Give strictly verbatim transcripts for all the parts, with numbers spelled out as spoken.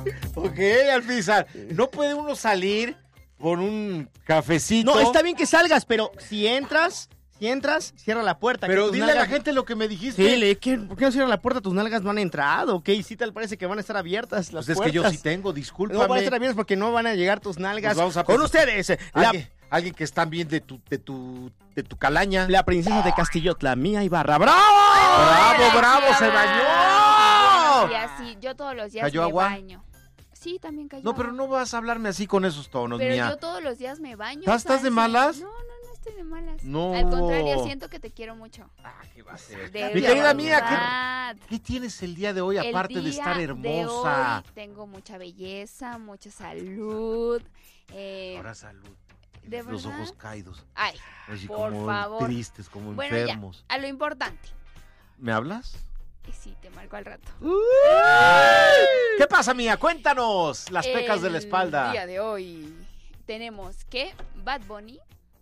Ok, Alpizar. No puede uno salir con un cafecito. No, está bien que salgas, pero si entras, si entras, cierra la puerta. Pero tus dile nalgas... a la gente lo que me dijiste. Sí, le, ¿qué, ¿por qué no cierra la puerta? Tus nalgas no han entrado, ¿ok? Sí, tal parece que van a estar abiertas las Pues es puertas. que yo sí tengo, discúlpame. No van a estar abiertas porque no van a llegar tus nalgas. Pues vamos a con presentar- ustedes, la, Alguien, alguien que está bien de tu, de tu, de tu calaña. la princesa de Castillotla, Mía Ibarra. ¡Bravo! ¡Bravo, bravo! ¡Se bañó! Y así, yo todos los días ¿Cayó me agua? baño. Sí, también cayó No, pero agua. no vas a hablarme así con esos tonos, Pero Mía. yo todos los días me baño. ¿Estás- estás de Sánchez. malas? No, no, no estoy de malas. No. Al contrario, siento que te quiero mucho. Ah, ¿qué va a ser? De Mi querida verdad. Mía, ¿qué, ¿qué tienes el día de hoy El aparte de día estar de hermosa? hoy tengo mucha belleza, mucha salud. Eh, Ahora salud. ¿de Los verdad? ojos caídos. Ay, Así por como favor. tristes, como Bueno, enfermos. ya, a lo importante. ¿Me hablas? Y sí, te marco al rato. ¿Qué pasa, Mía? Cuéntanos las pecas de la espalda. El día de hoy tenemos que Bad Bunny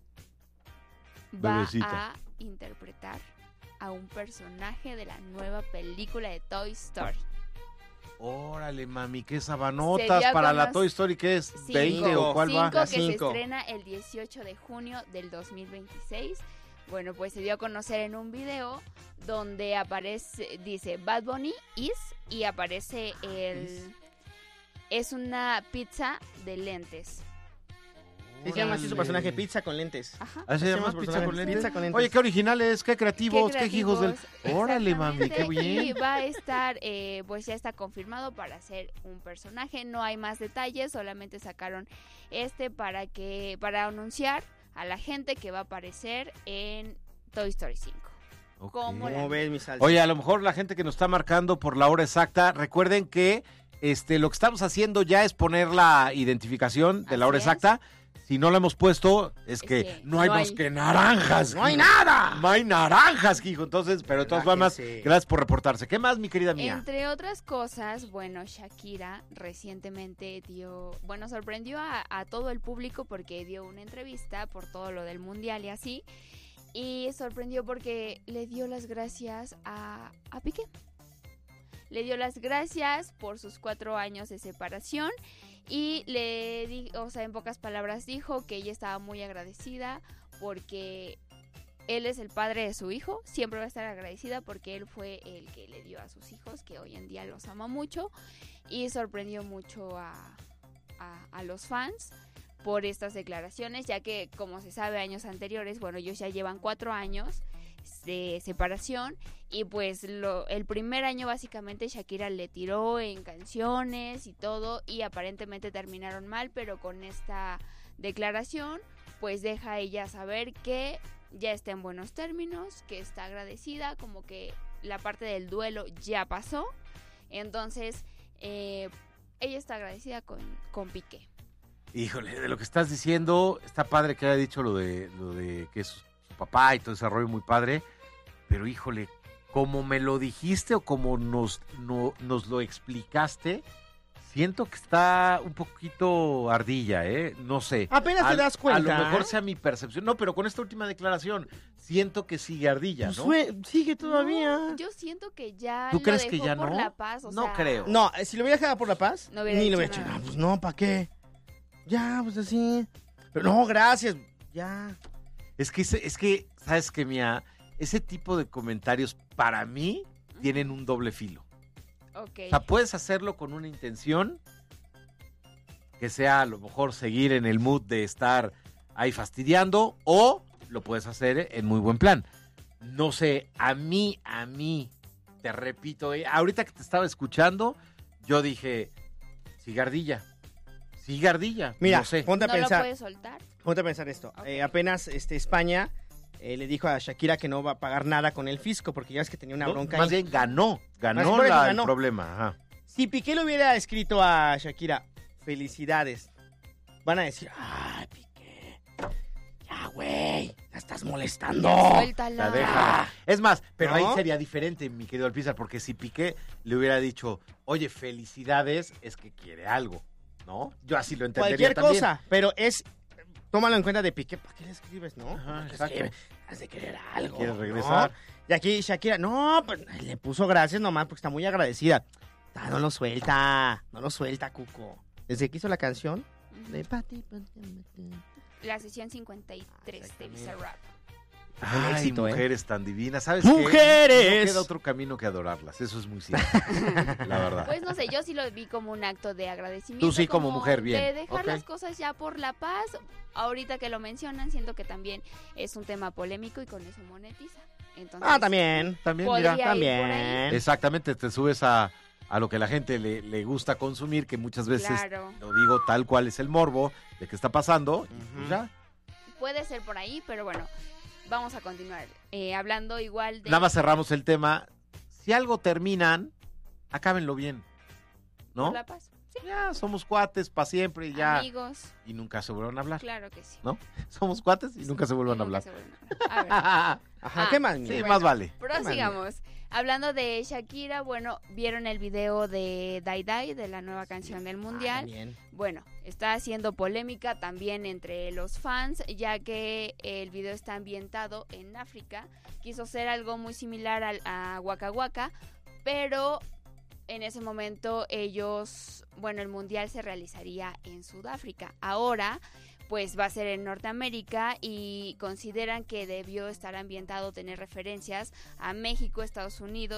va Bebecita. a interpretar a un personaje de la nueva película de Toy Story. Órale, mami, qué Se sabanotas dio a para la conocer- Toy Story, ¿qué es? Cinco. ¿veinte o cuál Cinco va? La que cinco. se estrena el dieciocho de junio del dos mil veintiséis. Bueno, pues se dio a conocer en un video donde aparece, dice Bad Bunny is y aparece el... Es una pizza de lentes. Sí, se llama así su personaje, pizza con lentes. Ajá. ¿Ah, se Se llama llama su pizza personaje, con lentes? pizza con lentes. Oye, qué originales, qué creativos, qué, Qué hijos del... creativos. Órale, mami, qué Exactamente. Y bien. va a estar, eh, pues ya está confirmado para ser un personaje. No hay más detalles, solamente sacaron este para que, para anunciar a la gente que va a aparecer en Toy Story cinco. Ok. ¿Cómo la- ¿Cómo ves mi salsa? Oye, a lo mejor la gente que nos está marcando por la hora exacta, recuerden que este lo que estamos haciendo ya es poner la identificación de la Así hora es. exacta. Si no la hemos puesto, es, Es que, que no hay no más hay. que naranjas. ¡No hay hijo. nada! No hay naranjas, hijo. Entonces, pero de todas formas, Relájense. gracias por reportarse. ¿Qué más, mi querida Mía? Entre otras cosas, bueno, Shakira recientemente dio, bueno, sorprendió a, a todo el público porque dio una entrevista por todo lo del mundial y así, y sorprendió porque le dio las gracias a, a Piqué. Le dio las gracias por sus cuatro años de separación y le di, o sea, en pocas palabras dijo que ella estaba muy agradecida porque él es el padre de su hijo, siempre va a estar agradecida porque él fue el que le dio a sus hijos, que hoy en día los ama mucho, y sorprendió mucho a, a, a los fans por estas declaraciones, ya que, como se sabe, años anteriores, bueno, ellos ya llevan cuatro años de separación, y pues lo, el primer año básicamente Shakira le tiró en canciones y todo, y aparentemente terminaron mal, pero con esta declaración pues deja a ella saber que ya está en buenos términos, que está agradecida, como que la parte del duelo ya pasó, entonces eh, ella está agradecida con, con Piqué. Híjole, de lo que estás diciendo, está padre que haya dicho lo de lo de que es su, su papá y todo ese rollo muy padre, pero híjole, como me lo dijiste o como nos, no, nos lo explicaste, siento que está un poquito ardilla, ¿eh? No sé. Apenas te A- das cuenta. A lo mejor ¿eh? sea mi percepción. No, pero con esta última declaración, siento que sigue ardilla, Pues ¿no? fue- sigue todavía. No, yo siento que ya ¿Tú lo crees que dejó ya por no? la paz, o No sea, creo. No, si lo hubiera dejado por la paz, No hubiera ni dicho lo hubiera hecho. nada. No, pues no, ¿para qué? Ya, pues así. Pero no, gracias. Ya. Es que, ese- es que, ¿sabes qué, Mía? Ese tipo de comentarios, para mí, tienen un doble filo. Ok. O sea, puedes hacerlo con una intención que sea a lo mejor seguir en el mood de estar ahí fastidiando, o lo puedes hacer en muy buen plan. No sé, a mí, a mí, te repito, eh, ahorita que te estaba escuchando, yo dije, sigue ardilla, sigue ardilla, Mira, no sé. ponte a ¿No lo pensar. puedes soltar? Ponte a pensar esto. Ok. Eh, apenas este, España eh, le dijo a Shakira que no va a pagar nada con el fisco porque ya es que tenía una No, bronca más ahí. bien ganó, ganó, Más por eso la- ganó. el problema. Ajá. Si Piqué le hubiera escrito a Shakira, felicidades, van a decir, ay, Piqué, ya, güey, la estás molestando. Suéltala. La deja. Es más, pero ¿No? ahí sería diferente, mi querido Alpizar, porque si Piqué le hubiera dicho, oye, felicidades, es que quiere algo, ¿no? Yo así lo entendería Cualquier también. cosa, pero es, tómalo en cuenta de Piqué, ¿para qué le escribes, no? Ajá, Porque exacto. escribe, has de querer algo. ¿Quieres regresar? ¿no? Y aquí Shakira, no, pues le puso gracias nomás porque está muy agradecida. Ah, no lo suelta, no lo suelta, Cuco. Desde que hizo la canción de Pati, Pati, Pati. La sesión cincuenta y tres de Bizarrap. Un Ay, éxito, ¿eh? mujeres tan divinas. ¿Sabes ¡Mujeres! qué? No queda otro camino que adorarlas. Eso es muy cierto. La verdad. Pues no sé, yo sí lo vi como un acto de agradecimiento. Tú sí, como mujer, bien. De dejar Ok. las cosas ya por la paz. Ahorita que lo mencionan, siento que también es un tema polémico y con eso monetiza. Entonces, Ah, también. También, podría mira. ir por ahí. También. Exactamente, te subes a, a lo que la gente le, le gusta consumir, que muchas veces, Claro. lo digo tal cual es el morbo de qué está pasando. Y pues Ujú. ya. Puede ser por ahí, pero bueno, vamos a continuar. Eh, hablando igual de... Nada más cerramos el tema. Si algo terminan, acábenlo bien. ¿No? por la paz. Sí, Ya, somos cuates para siempre y ya. amigos, Y nunca se vuelvan a hablar. claro que sí. ¿No? Somos cuates y nunca se vuelvan a Nunca hablar. se vuelven a hablar. A ver. Ajá, Ah, ¿qué más? Sí, mira? bueno. más vale. Prosigamos. Hablando de Shakira, bueno, vieron el video de Dai Dai, de la nueva canción del Ah, Mundial. también. Bueno, está haciendo polémica también entre los fans, ya que el video está ambientado en África. Quiso ser algo muy similar al, a Waka Waka, pero en ese momento ellos, bueno, el Mundial se realizaría en Sudáfrica. Ahora, pues va a ser en Norteamérica y consideran que debió estar ambientado, tener referencias a México, Estados Unidos